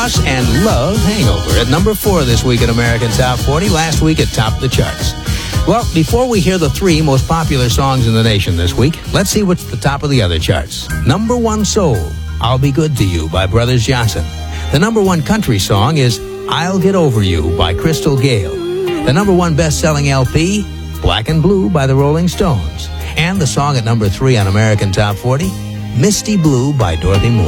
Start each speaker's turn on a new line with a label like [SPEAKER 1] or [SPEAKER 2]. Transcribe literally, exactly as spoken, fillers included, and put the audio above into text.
[SPEAKER 1] Cross and Love Hangover at number four this week in American Top forty. Last week it topped the charts. Well, before we hear the three most popular songs in the nation this week, let's see what's the top of the other charts. Number one soul, I'll Be Good to You by Brothers Johnson. The number one country song is I'll Get Over You by Crystal Gayle. The number one best-selling L P, Black and Blue by the Rolling Stones. And the song at number three on American Top forty, Misty Blue by Dorothy Moore.